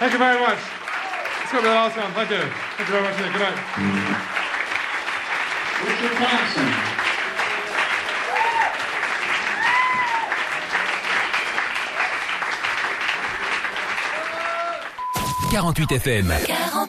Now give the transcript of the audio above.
Thank you very much. Let's go to the last one. Thank you. Thank you very much. Good night. Richard Thompson. 48 FM.